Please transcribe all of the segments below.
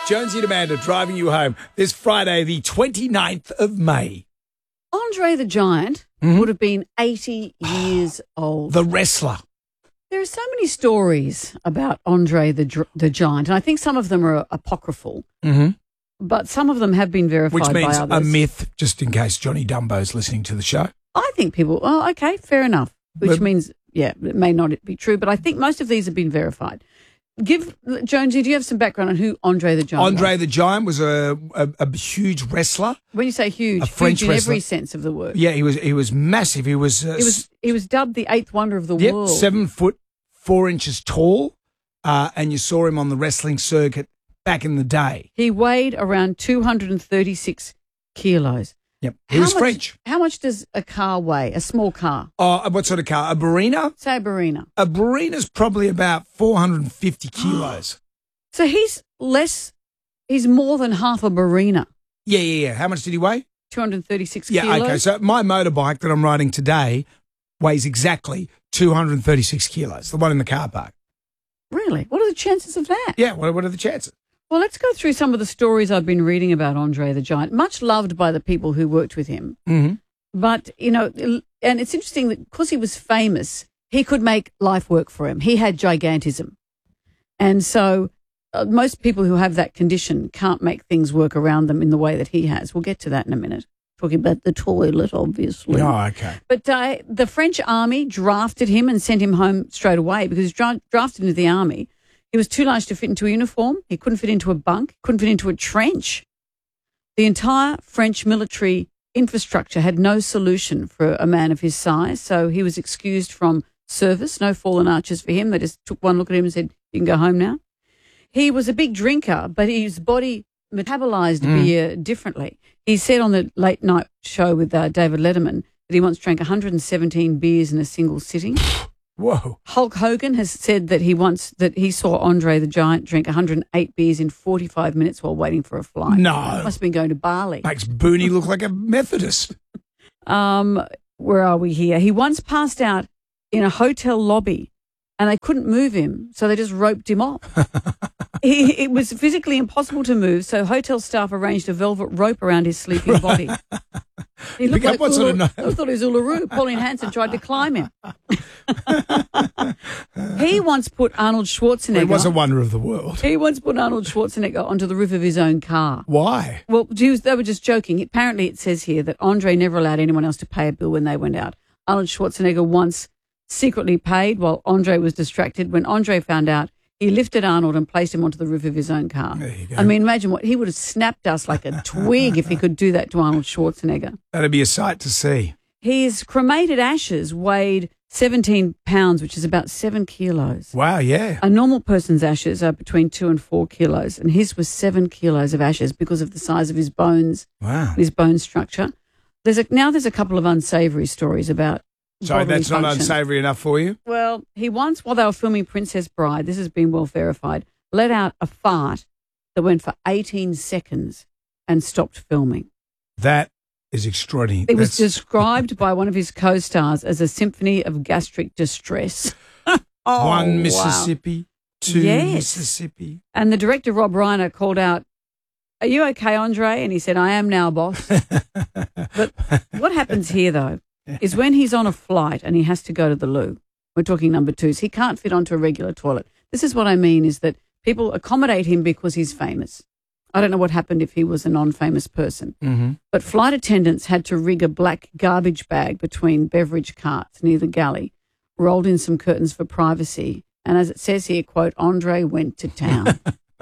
Jonesy and Amanda driving you home this Friday, the 29th of May. Andre the Giant would have been 80 years old. The wrestler. There are so many stories about Andre the Giant, and I think some of them are apocryphal, but some of them have been verified Which means by others. a myth, just in case Johnny Dumbo's listening to the show. I think people, okay, fair enough, which means, it may not be true, but I think most of these have been verified. Jonesy, do you have some background on who Andre the Giant was? Andre the Giant was a huge wrestler. When you say huge, A French huge in wrestler. every sense of the word. Yeah, he was massive. He was dubbed the eighth wonder of the world. 7 foot 4 inches tall, and you saw him on the wrestling circuit back in the day. He weighed around 236 kilos. Yep, he was French. How much does a car weigh, a small car? What sort of car? A Barina? Say a Barina. A Barina's probably about 450 kilos. So he's more than half a Barina. Yeah. How much did he weigh? 236 Yeah, kilos. okay. So my motorbike that I'm riding today weighs exactly 236 kilos, the one in the car park. Really? What are the chances of that? Yeah, what are the chances? Well, let's go through some of the stories I've been reading about Andre the Giant, much loved by the people who worked with him. Mm-hmm. But, and it's interesting that because he was famous, he could make life work for him. He had gigantism. And so most people who have that condition can't make things work around them in the way that he has. We'll get to that in a minute. Talking about the toilet, obviously. Oh, okay. But the French army drafted him and sent him home straight away because he was drafted into the army. He was too large to fit into a uniform. He couldn't fit into a bunk. Couldn't fit into a trench. The entire French military infrastructure had no solution for a man of his size, so he was excused from service. No fallen arches for him. They just took one look at him and said, "You can go home now." He was a big drinker, but his body metabolized beer differently. He said on the late night show with David Letterman that he once drank 117 beers in a single sitting. Whoa. Hulk Hogan has said that he saw Andre the Giant drink 108 beers in 45 minutes while waiting for a flight. No. Must have been going to Bali. Makes Booney look like a Methodist. Where are we here? He once passed out in a hotel lobby and they couldn't move him, so they just roped him off. It was physically impossible to move, so hotel staff arranged a velvet rope around his sleeping body. He looked like I thought he was Uluru. Pauline Hanson tried to climb him. He once put Arnold Schwarzenegger. He was a wonder of the world. He once put Arnold Schwarzenegger onto the roof of his own car. Why? Well, they were just joking. Apparently, it says here that Andre never allowed anyone else to pay a bill when they went out. Arnold Schwarzenegger once secretly paid while Andre was distracted. When Andre found out, he lifted Arnold and placed him onto the roof of his own car. There you go. I mean, imagine he would have snapped us like a twig if he could do that to Arnold Schwarzenegger. That'd be a sight to see. His cremated ashes weighed 17 pounds, which is about 7 kilos. Wow, yeah. A normal person's ashes are between 2 and 4 kilos, and his was 7 kilos of ashes because of the size of his bones, Wow. his bone structure. There's a couple of unsavoury stories about Sorry, bodily that's not function. unsavoury enough for you? Well, he once, while they were filming Princess Bride, this has been well verified, let out a fart that went for 18 seconds and stopped filming. That is extraordinary. It was described by one of his co-stars as a symphony of gastric distress. One Mississippi, two Yes. Mississippi. And the director, Rob Reiner, called out, "Are you okay, Andre?" And he said, "I am now, boss." But what happens here, though, is when he's on a flight and he has to go to the loo, we're talking number twos, he can't fit onto a regular toilet. This is what I mean, is that people accommodate him because he's famous. I don't know what happened if he was a non-famous person. Mm-hmm. But flight attendants had to rig a black garbage bag between beverage carts near the galley, rolled in some curtains for privacy, and as it says here, quote, Andre went to town.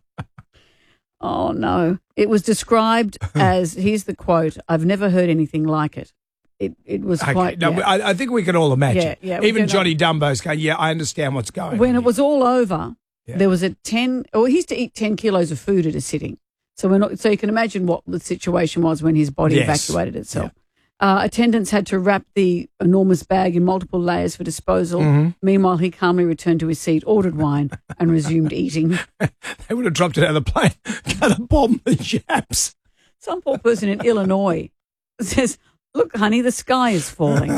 Oh, no. It was described as, here's the quote, "I've never heard anything like it." It was Okay. quite... No, yeah. I think we can all imagine. Yeah, we Even can Johnny Dumbo's going, yeah, I understand what's going on. When it was all over, Yeah. there was he used to eat 10 kilos of food at a sitting. So you can imagine what the situation was when his body Yes. evacuated itself. Attendants had to wrap the enormous bag in multiple layers for disposal. Mm-hmm. Meanwhile, he calmly returned to his seat, ordered wine, and resumed eating. They would have dropped it out of the plane. Gonna bomb the Japs. Some poor person in Illinois says, "Look, honey, the sky is falling."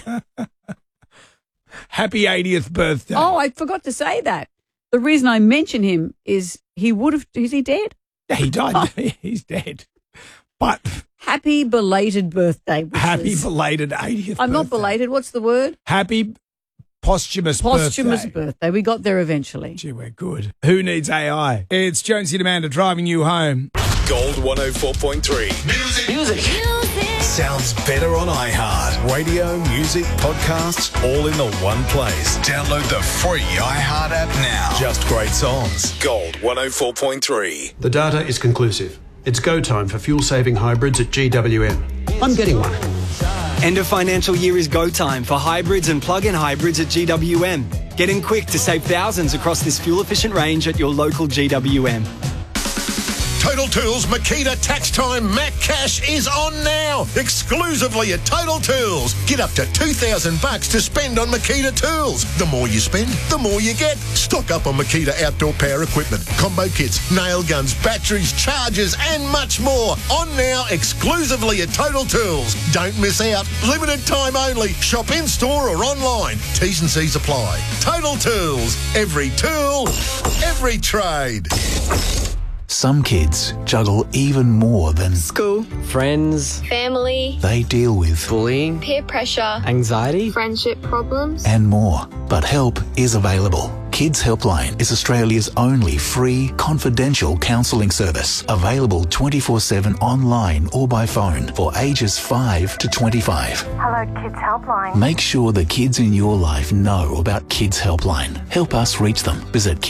Happy 80th birthday. Oh, I forgot to say that. The reason I mention him is is he dead? Yeah, he died. He's dead. But Happy belated birthday. happy belated 80th I'm not birthday. belated. What's the word? Happy posthumous Birthday. We got there eventually. Gee, we're good. Who needs AI? It's Jonesy and Amanda driving you home. Gold 104.3. Music. Sounds better on iHeart. Radio, music, podcasts, all in the one place. Download the free iHeart app now. Just great songs. Gold 104.3. The data is conclusive. It's go time for fuel-saving hybrids at GWM. I'm getting one. End of financial year is go time for hybrids and plug-in hybrids at GWM. Get in quick to save thousands across this fuel-efficient range at your local GWM. Total Tools Makita Tax Time Mac Cash is on now, exclusively at Total Tools. Get up to $2,000 to spend on Makita tools. The more you spend, the more you get. Stock up on Makita outdoor power equipment, combo kits, nail guns, batteries, chargers, and much more. On now, exclusively at Total Tools. Don't miss out. Limited time only. Shop in store or online. T's and C's apply. Total Tools. Every tool, every trade. Some kids juggle even more than School, friends, family, they deal with bullying, peer pressure, anxiety. friendship problems. and more. But help is available. Kids Helpline is Australia's only free, confidential counselling service. Available 24/7 online or by phone for ages 5 to 25. Hello, Kids Helpline. Make sure the kids in your life know about Kids Helpline. Help us reach them. Visit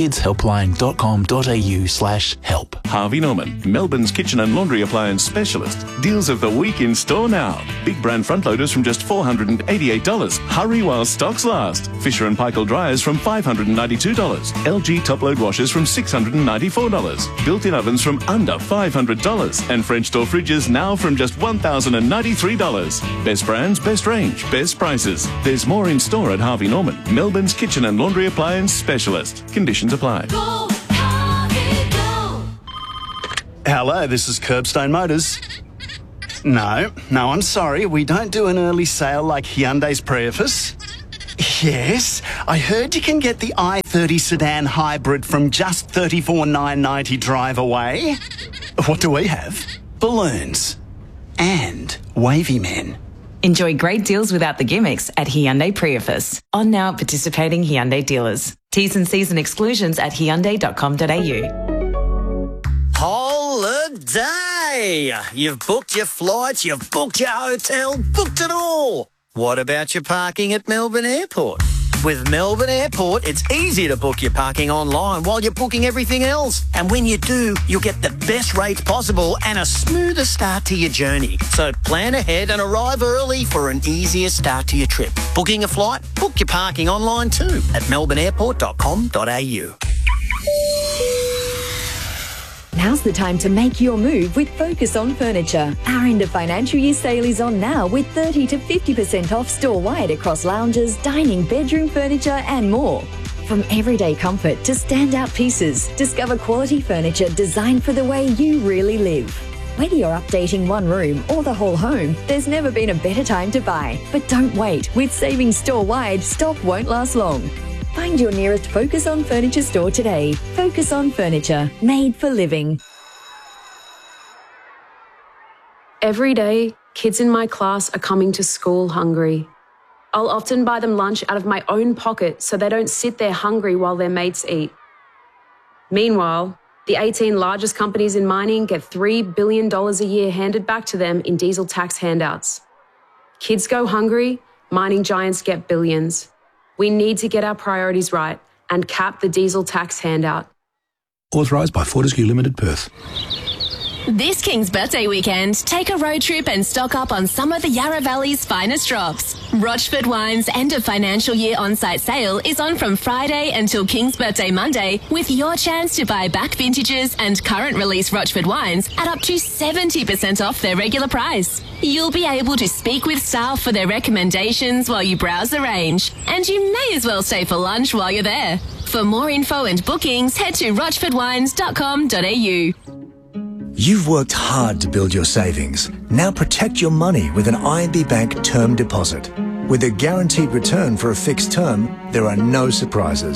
kidshelpline.com.au/help. Harvey Norman, Melbourne's kitchen and laundry appliance specialist. Deals of the week in store now. Big brand front loaders from just $488. Hurry while stocks last. Fisher & Paykel dryers from $592. LG top load washers from $694. Built-in ovens from under $500. And French door fridges now from just $1,093. Best brands, best range, best prices. There's more in store at Harvey Norman, Melbourne's kitchen and laundry appliance specialist. Conditions apply. Hello, this is Curbstone Motors. No, I'm sorry. We don't do an early sale like Hyundai's Prius. Yes, I heard you can get the i30 sedan hybrid from just $34,990 drive away. What do we have? Balloons. And wavy men. Enjoy great deals without the gimmicks at Hyundai Prius. On now at participating Hyundai dealers. T's and C's and exclusions at hyundai.com.au. Holiday! You've booked your flights, you've booked your hotel, booked it all. What about your parking at Melbourne Airport? With Melbourne Airport, it's easy to book your parking online while you're booking everything else. And when you do, you'll get the best rates possible and a smoother start to your journey. So plan ahead and arrive early for an easier start to your trip. Booking a flight? Book your parking online too at melbourneairport.com.au. Now's the time to make your move with Focus on Furniture. Our end of financial year sale is on now with 30 to 50% off store-wide across lounges, dining, bedroom furniture and more. From everyday comfort to standout pieces, discover quality furniture designed for the way you really live. Whether you're updating one room or the whole home, there's never been a better time to buy. But don't wait. With savings store-wide, stock won't last long. Find your nearest Focus on Furniture store today. Focus on Furniture, made for living. Every day, kids in my class are coming to school hungry. I'll often buy them lunch out of my own pocket so they don't sit there hungry while their mates eat. Meanwhile, the 18 largest companies in mining get $3 billion a year handed back to them in diesel tax handouts. Kids go hungry, mining giants get billions. We need to get our priorities right and cap the diesel tax handout. Authorised by Fortescue Limited, Perth. This King's Birthday weekend, take a road trip and stock up on some of the Yarra Valley's finest drops. Rochford Wine's end of financial year on-site sale is on from Friday until King's Birthday Monday, with your chance to buy back vintages and current release Rochford wines at up to 70% off their regular price. You'll be able to speak with staff for their recommendations while you browse the range, and you may as well stay for lunch while you're there. For more info and bookings, head to rochfordwines.com.au. You've worked hard to build your savings. Now protect your money with an INB Bank term deposit. With a guaranteed return for a fixed term, there are no surprises.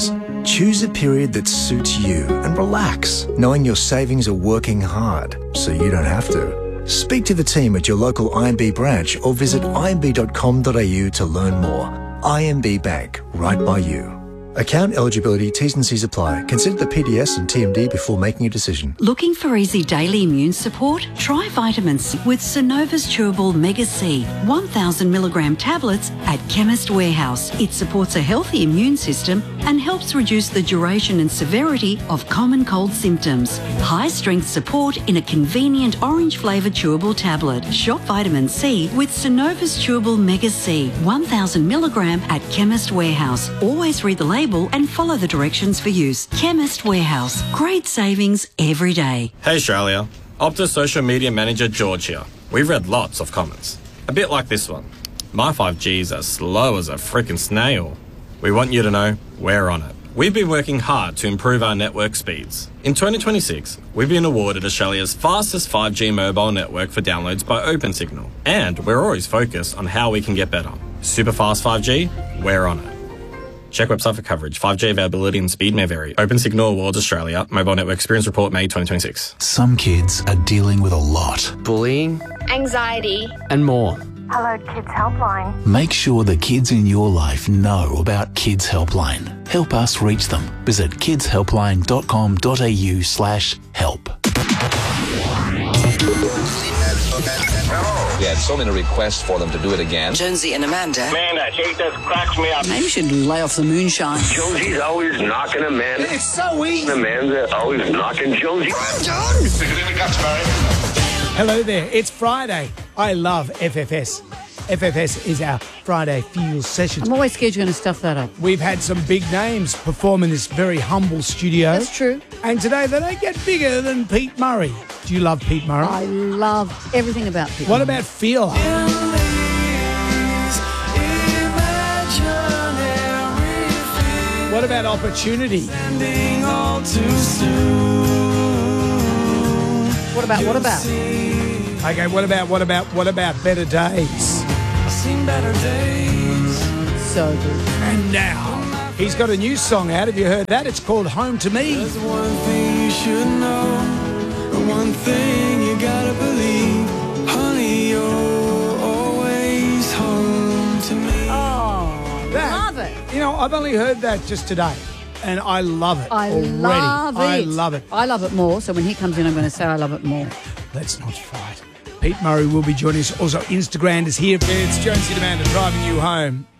Choose a period that suits you and relax, knowing your savings are working hard, so you don't have to. Speak to the team at your local IMB branch or visit imb.com.au to learn more. IMB Bank, right by you. Account eligibility, T's and C's apply. Consider the PDS and TMD before making a decision. Looking for easy daily immune support? Try vitamins with Synova's Chewable Mega C 1,000 milligram tablets at Chemist Warehouse. It supports a healthy immune system and helps reduce the duration and severity of common cold symptoms. High strength support in a convenient orange flavoured chewable tablet. Shop vitamin C with Synova's Chewable Mega C 1,000 milligram at Chemist Warehouse. Always read the label and follow the directions for use. Chemist Warehouse. Great savings every day. Hey Australia, Optus social media manager George here. We've read lots of comments. A bit like this one. My 5G's as slow as a freaking snail. We want you to know we're on it. We've been working hard to improve our network speeds. In 2026, we've been awarded Australia's fastest 5G mobile network for downloads by OpenSignal. And we're always focused on how we can get better. Super fast 5G, we're on it. Check website for coverage. 5G availability and speed may vary. OpenSignal Awards Australia. Mobile Network Experience Report, May 2026. Some kids are dealing with a lot. Bullying, Anxiety. and more. Hello, Kids Helpline. Make sure the kids in your life know about Kids Helpline. Help us reach them. Visit kidshelpline.com.au/help. We had so many requests for them to do it again. Jonesy and Amanda. Man, that hate just cracks me up. Maybe you should lay off the moonshine. Josie's always knocking Amanda. It's so easy. Amanda always knocking Josie. Stick it in the guts, Barry. Hello there, it's Friday. I love FFS. FFS is our Friday Fuel Sessions. I'm always scared you're going to stuff that up. We've had some big names perform in this very humble studio. That's true. And today they don't get bigger than Pete Murray. Do you love Pete Murray? I love everything about Pete What Murray. about Feel? What about Opportunity? What about? Okay, what about Better Days? So good. And now, he's got a new song out. Have you heard that? It's called Home to Me. There's one thing you should know, and one thing you gotta believe. Honey, you're always home to me. Oh, love it. You know, I've only heard that just today, and I love it already. I love it. I love it more. So when he comes in, I'm going to say I love it more. Let's not fight. Pete Murray will be joining us. Also, Instagram is here. It's Jonesy and Amanda driving you home.